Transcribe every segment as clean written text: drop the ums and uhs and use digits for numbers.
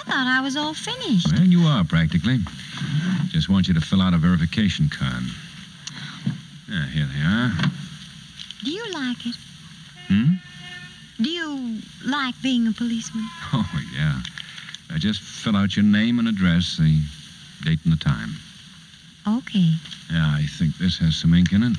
thought I was all finished. Well, you are, practically. Just want you to fill out a verification card. Here they are. Do you like it? Hmm? Do you like being a policeman? Oh, yeah. Just fill out your name and address, the date and the time. Okay. Yeah, I think this has some ink in it.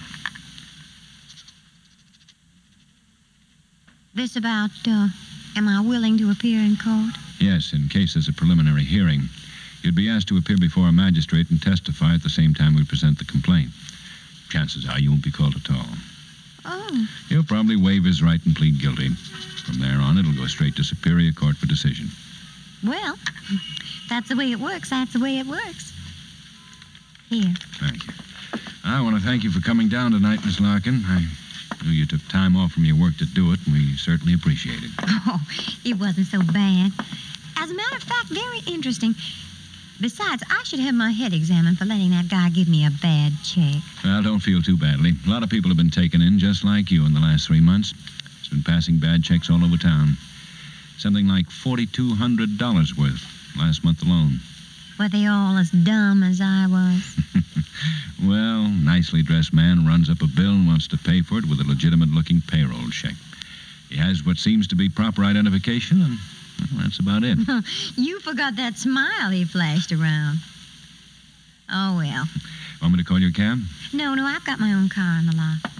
This about, am I willing to appear in court? Yes, in case there's a preliminary hearing. You'd be asked to appear before a magistrate and testify at the same time we present the complaint. Chances are you won't be called at all. Oh. He'll probably waive his right and plead guilty. From there on, it'll go straight to Superior Court for decision. Well, that's the way it works. That's the way it works. Here. Thank you. I want to thank you for coming down tonight, Miss Larkin. I knew you took time off from your work to do it, and we certainly appreciate it. Oh, it wasn't so bad. As a matter of fact, very interesting. Besides, I should have my head examined for letting that guy give me a bad check. Well, don't feel too badly. A lot of people have been taken in just like you in the last 3 months. It's been passing bad checks all over town. Something like $4,200 worth last month alone. Were they all as dumb as I was? Well, nicely dressed man runs up a bill and wants to pay for it with a legitimate-looking payroll check. He has what seems to be proper identification, and well, that's about it. You forgot that smile he flashed around. Oh, well. Want me to call your cab? No, I've got my own car in the lot.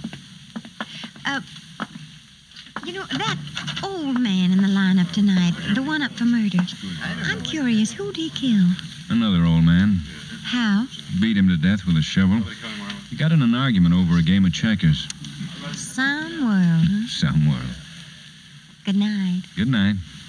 That old man in the lineup tonight, the one up for murder, I'm curious, who'd he kill? Another old man. How? Beat him to death with a shovel. He got in an argument over a game of checkers. Some world, huh? Some world. Good night. Good night.